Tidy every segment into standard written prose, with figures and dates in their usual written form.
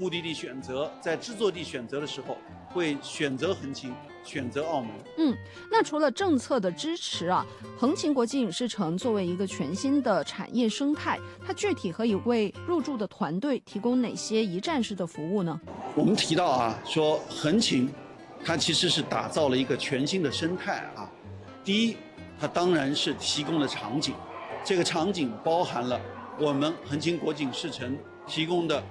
目的地选择，在制作地选择的时候，会选择横琴，选择澳门。 那除了政策的支持啊，横琴国际影视城作为一个全新的产业生态，它具体可以为入驻的团队提供哪些一站式的服务呢？ 我们提到啊，说横琴，它其实是打造了一个全新的生态啊。第一，它当然是提供了场景，这个场景包含了我们横琴国际影视城提供的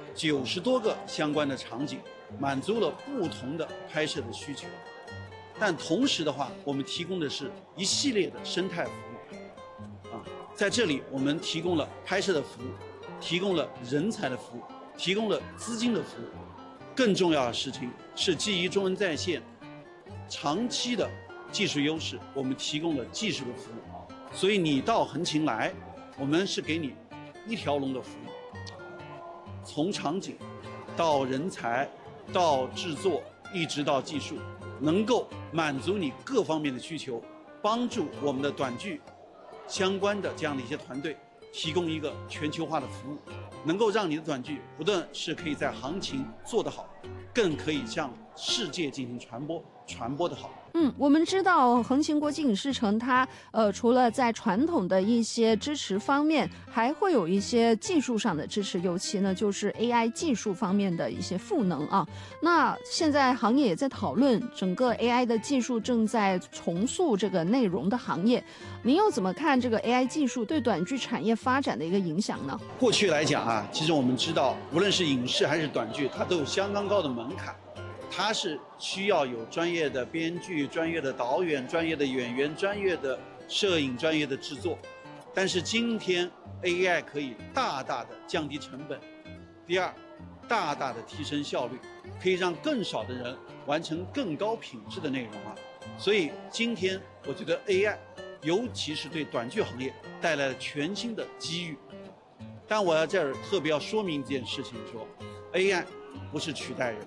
90多个相关的场景，满足了不同的拍摄的需求。但同时的话，我们提供的是一系列的生态服务啊，在这里我们提供了拍摄的服务，提供了人才的服务，提供了资金的服务。更重要的事情是，基于中文在线长期的技术优势，我们提供了技术的服务。所以你到横琴来，我们是给你一条龙的服务，从场景到人才到制作，一直到技术，能够满足你各方面的需求，帮助我们的短剧相关的这样的一些团队提供一个全球化的服务，能够让你的短剧不但是可以在行情做得好，更可以向世界进行传播得好。 我们知道横琴国际影视城它除了在传统的一些支持方面，还会有一些技术上的支持，尤其呢就是 AI 技术方面的一些赋能啊。那现在行业也在讨论，整个 AI 的技术正在重塑这个内容的行业，您又怎么看这个 AI 技术对短剧产业发展的一个影响呢？ 过去来讲啊，其实我们知道，无论是影视还是短剧，它都有相当高的门槛。它是需要有专业的编剧、专业的导演、专业的演员、专业的摄影、专业的制作。但是今天 AI 可以大大的降低成本，第二，大大的提升效率，可以让更少的人完成更高品质的内容啊。所以今天我觉得 AI 尤其是对短剧行业带来了全新的机遇。但我要这儿特别要说明一件事情，说 AI 不是取代人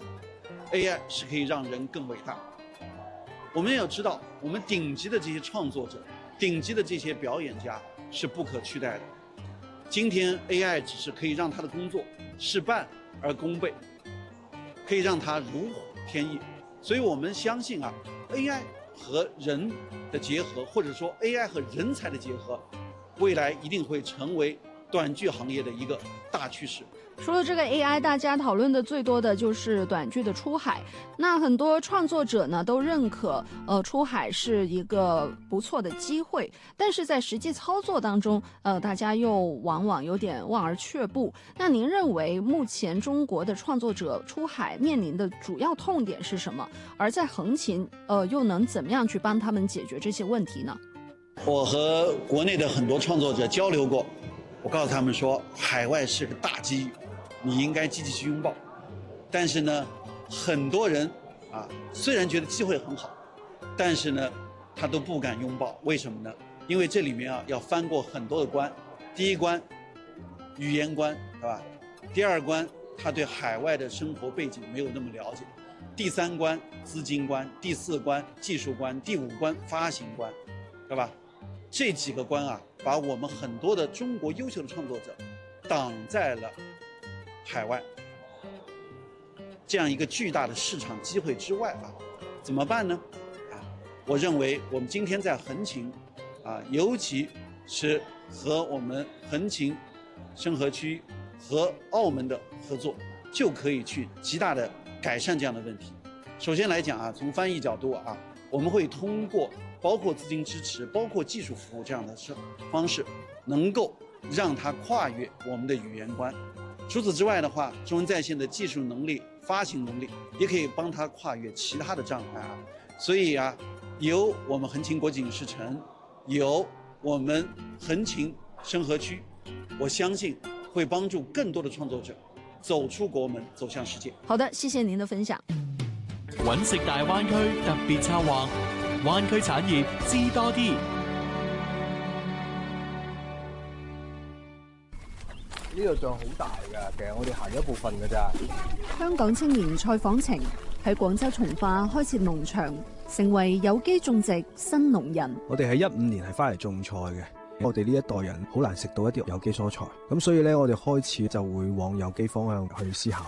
，AI 是可以让人更伟大。我们要知道，我们顶级的这些创作者、顶级的这些表演家是不可取代的。今天 AI 只是可以让他的工作事半而功倍，可以让他如虎添翼。所以我们相信啊 ，AI 和人的结合，或者说 AI 和人才的结合，未来一定会成为短剧行业的一个大趋势。 除了这个 AI， 大家讨论的最多的就是短剧的出海。那很多创作者呢都认可，出海是一个不错的机会，但是在实际操作当中，大家又往往有点望而却步。那您认为目前中国的创作者出海面临的主要痛点是什么？而在横琴，又能怎么样去帮他们解决这些问题呢？ 我和国内的很多创作者交流过，我告诉他们说，海外是个大机遇，你应该积极去拥抱。但是呢，很多人啊，虽然觉得机会很好，但是呢，他都不敢拥抱。为什么呢？因为这里面啊，要翻过很多的关。第一关，语言关，对吧？第二关，他对海外的生活背景没有那么了解。第三关，资金关。第四关，技术关。第五关，发行关，对吧？这几个关啊，把我们很多的中国优秀的创作者挡在了海外这样一个巨大的市场机会之外啊，怎么办呢？我认为我们今天在横琴啊，尤其是和我们横琴深河区和澳门的合作，就可以去极大的改善这样的问题。首先来讲啊，从翻译角度啊，我们会通过包括资金支持、包括技术服务这样的方式，能够让它跨越我们的语言关。除此之外的话，中文在线的技术能力、发行能力也可以帮它跨越其他的障碍啊。所以啊，有我们横琴国际影视城，有我们横琴深河区，我相信会帮助更多的创作者走出國門，走向世界。 好的，謝謝您的分享。 揾食大灣區特別策劃，灣區產業知多啲。 呢度仲好大㗎，其實我哋行一部分㗎咋。 香港青年蔡訪程喺廣州從化開設農場，成為有機種植新農人。 我哋喺15年係翻嚟種菜嘅。我哋呢一代人好難食到一啲有機蔬菜，咁所以咧，我哋開始就會往有機方向去思考。